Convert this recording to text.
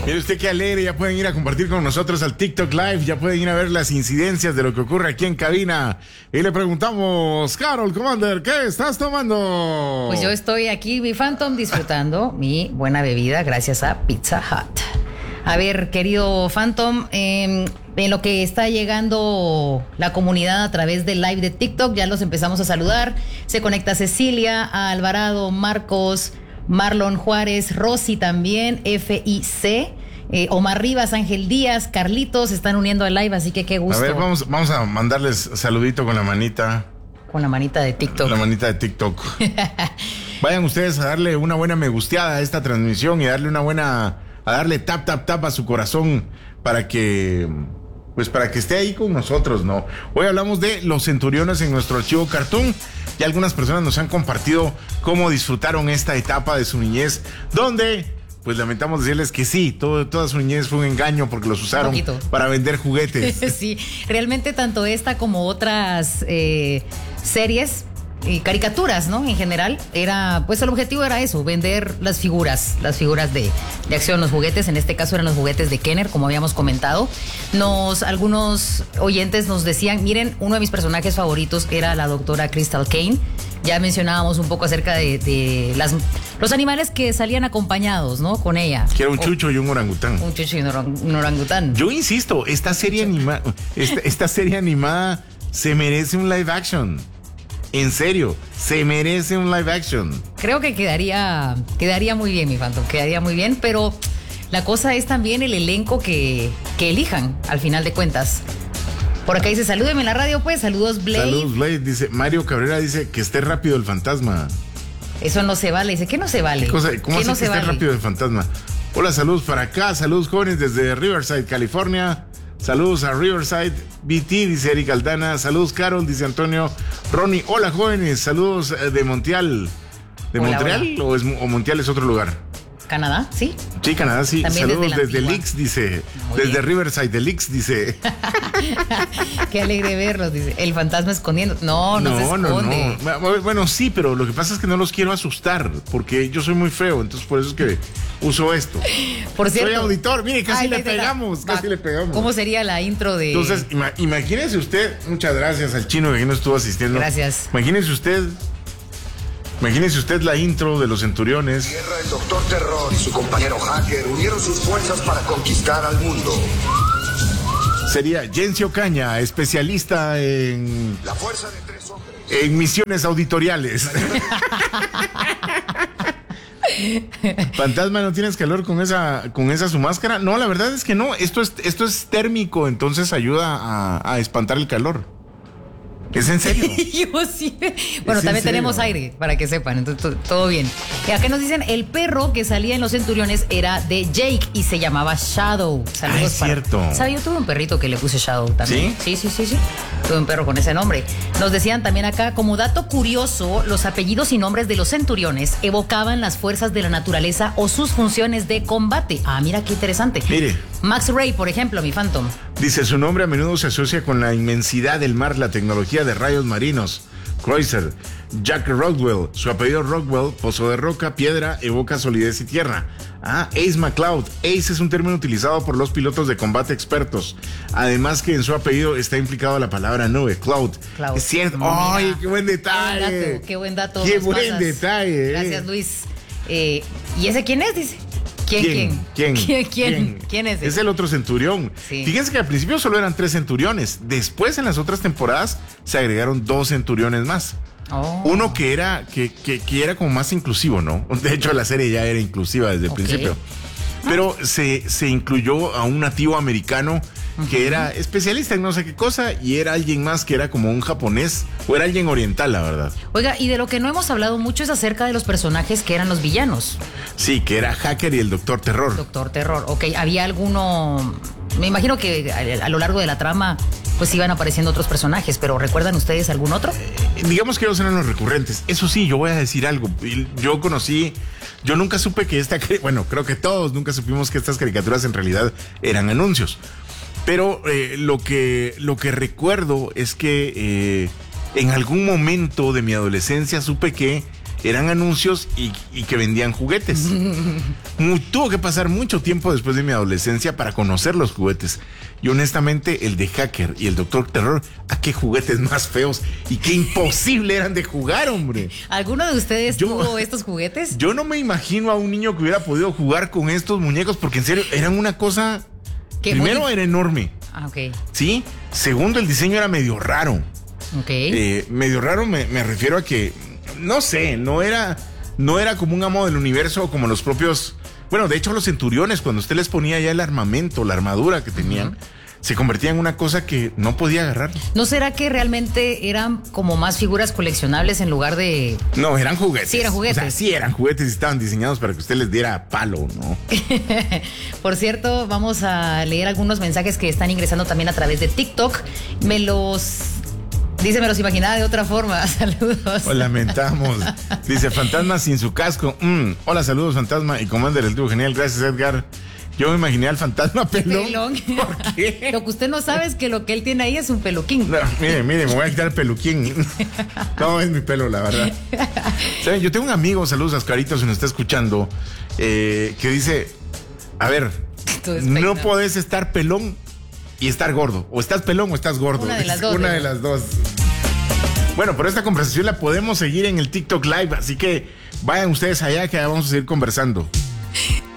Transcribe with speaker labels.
Speaker 1: Mire usted qué alegre, ya pueden ir a compartir con nosotros al TikTok Live, ya pueden ir a ver las incidencias de lo que ocurre aquí en cabina. Y le preguntamos, Carol Commander, ¿qué estás tomando?
Speaker 2: Pues yo estoy aquí, mi Phantom, disfrutando mi buena bebida gracias a Pizza Hut. A ver, querido Phantom, en lo que está llegando la comunidad a través del live de TikTok, ya los empezamos a saludar. Se conecta Cecilia, Alvarado, Marcos, Marlon Juárez, Rosy también, FIC, Omar Rivas, Ángel Díaz, Carlitos se están uniendo al live, así que qué gusto.
Speaker 1: A ver, vamos a mandarles saludito con la manita.
Speaker 2: Con la manita de TikTok.
Speaker 1: La manita de TikTok. Vayan ustedes a darle una buena me gusteada a esta transmisión y darle darle tap, tap, tap a su corazón para que esté ahí con nosotros, ¿no? Hoy hablamos de los centuriones en nuestro archivo Cartoon y algunas personas nos han compartido cómo disfrutaron esta etapa de su niñez, donde, pues lamentamos decirles que sí, toda su niñez fue un engaño porque los usaron para vender juguetes.
Speaker 2: Sí, realmente tanto esta como otras series y caricaturas, ¿no? En general, pues el objetivo era eso, vender las figuras de acción, los juguetes, en este caso eran los juguetes de Kenner, como habíamos comentado. Algunos oyentes nos decían, miren, uno de mis personajes favoritos era la doctora Crystal Kane. Ya mencionábamos un poco acerca de los animales que salían acompañados, ¿no? Con ella.
Speaker 1: Que era un chucho y un orangután.
Speaker 2: Un chucho y un orangután.
Speaker 1: Yo insisto, esta serie animada se merece un live action. En serio, se merece un live action.
Speaker 2: Creo que quedaría muy bien, mi Phantom, quedaría muy bien, pero la cosa es también el elenco que elijan, al final de cuentas. Por acá dice, salúdeme en la radio, pues, saludos, Blade.
Speaker 1: Saludos, Blade, dice, Mario Cabrera dice que esté rápido el fantasma.
Speaker 2: Eso no se vale, dice, ¿qué no se vale?
Speaker 1: ¿Cómo así que esté rápido el fantasma? Hola, saludos para acá, saludos jóvenes desde Riverside, California. Saludos a Riverside, BT, dice Eric Aldana. Saludos, Carol, dice Antonio. Ronnie, hola, jóvenes. Saludos de Montreal. ¿De hola, Montreal hola. O Montreal es otro lugar?
Speaker 2: ¿Canadá? Sí.
Speaker 1: Sí, Canadá, sí.
Speaker 2: También
Speaker 1: saludos desde Lix, dice. Muy desde bien. Riverside, de Lix, dice.
Speaker 2: Qué alegre verlos, dice. El fantasma escondiendo. No se esconde.
Speaker 1: No. Bueno, sí, pero lo que pasa es que no los quiero asustar, porque yo soy muy feo, entonces por eso es que uso esto.
Speaker 2: Por cierto.
Speaker 1: Soy auditor, mire, casi le pegamos.
Speaker 2: ¿Cómo sería la intro de...?
Speaker 1: Entonces, imagínese usted, muchas gracias al chino que aquí nos estuvo asistiendo.
Speaker 2: Gracias.
Speaker 1: Imagínese usted la intro de los centuriones.
Speaker 3: Tierra, el Doctor Terror y su compañero Hacker unieron sus fuerzas para conquistar al mundo.
Speaker 1: Sería Jensi Ocaña, especialista en...
Speaker 3: La fuerza de 3 hombres.
Speaker 1: En misiones auditoriales. Fantasma, ¿no tienes calor con esa su máscara? No, la verdad es que no. Esto es térmico, entonces ayuda a espantar el calor. ¿Es en serio?
Speaker 2: Yo sí. Bueno, también tenemos aire, para que sepan, entonces todo bien. Acá nos dicen, el perro que salía en Los Centuriones era de Jake y se llamaba Shadow. Saludos.
Speaker 1: Es cierto.
Speaker 2: ¿Sabe? Yo tuve un perrito que le puse Shadow también.
Speaker 1: ¿Sí?
Speaker 2: Sí. Tuve un perro con ese nombre. Nos decían también acá, como dato curioso, los apellidos y nombres de los centuriones evocaban las fuerzas de la naturaleza o sus funciones de combate. Ah, mira qué interesante.
Speaker 1: Mire.
Speaker 2: Max Ray, por ejemplo, mi Phantom.
Speaker 1: Dice, su nombre a menudo se asocia con la inmensidad del mar, la tecnología de rayos marinos. Creuser. Jack Rockwell, su apellido Rockwell, pozo de roca, piedra, evoca solidez y tierra. Ace McCloud. Ace es un término utilizado por los pilotos de combate expertos. Además que en su apellido está implicado la palabra nube, Cloud. Es cierto. ¡Ay, qué buen detalle!
Speaker 2: Qué buen dato.
Speaker 1: ¡Qué buen detalle!
Speaker 2: Gracias, Luis. ¿Y ese quién es? Dice. ¿Quién es?
Speaker 1: Es el otro centurión.
Speaker 2: Sí.
Speaker 1: Fíjense que al principio solo eran 3 centuriones. Después, en las otras temporadas, se agregaron 2 centuriones más.
Speaker 2: Oh.
Speaker 1: Uno que era como más inclusivo, ¿no? De hecho, la serie ya era inclusiva desde el principio. Pero se incluyó a un nativo americano que era especialista en no sé qué cosa y era alguien más que era como un japonés o era alguien oriental, la verdad.
Speaker 2: Oiga, y de lo que no hemos hablado mucho es acerca de los personajes que eran los villanos.
Speaker 1: Sí, que era Hacker y el Doctor Terror.
Speaker 2: Doctor Terror, ok. ¿Había alguno...? Me imagino que a lo largo de la trama pues iban apareciendo otros personajes, pero ¿recuerdan ustedes algún otro?
Speaker 1: Digamos que ellos eran los recurrentes. Eso sí, yo voy a decir algo. Yo nunca supe que creo que todos nunca supimos que estas caricaturas en realidad eran anuncios. Pero lo que recuerdo es que en algún momento de mi adolescencia supe que eran anuncios y que vendían juguetes. Tuvo que pasar mucho tiempo después de mi adolescencia para conocer los juguetes. Y honestamente, el de Hacker y el Doctor Terror, ¿a qué juguetes más feos y qué imposible eran de jugar, hombre?
Speaker 2: ¿Alguno de ustedes tuvo estos juguetes?
Speaker 1: Yo no me imagino a un niño que hubiera podido jugar con estos muñecos, porque en serio, eran una cosa... Primero, era enorme.
Speaker 2: Ah, ok.
Speaker 1: ¿Sí? Segundo, el diseño era medio raro.
Speaker 2: Ok.
Speaker 1: Medio raro me refiero a que, no sé, no era como un amo del universo como los propios... Bueno, de hecho los centuriones, cuando usted les ponía ya el armamento, la armadura que tenían, se convertía en una cosa que no podía agarrar.
Speaker 2: ¿No será que realmente eran como más figuras coleccionables en lugar de...?
Speaker 1: No, eran juguetes.
Speaker 2: Sí, eran juguetes.
Speaker 1: O sea, sí eran juguetes y estaban diseñados para que usted les diera palo, ¿no?
Speaker 2: Por cierto, vamos a leer algunos mensajes que están ingresando también a través de TikTok. Me los imaginaba de otra forma. Saludos.
Speaker 1: Lo lamentamos. Dice, Fantasma sin su casco. Hola, saludos, Fantasma y Commander, el dúo genial. Gracias, Edgar. Yo me imaginé al fantasma pelón. ¿Por qué?
Speaker 2: Lo que usted no sabe es que lo que él tiene ahí es un peluquín.
Speaker 1: No, mire, me voy a quitar el peluquín. No, es mi pelo, la verdad. ¿Saben? Yo tengo un amigo, saludos, Ascarito, si nos está escuchando, que dice, a ver, no podés estar pelón y estar gordo. O estás pelón o estás gordo.
Speaker 2: Una de las dos.
Speaker 1: Una de las dos. Bueno, pero esta conversación la podemos seguir en el TikTok Live, así que vayan ustedes allá que vamos a seguir conversando.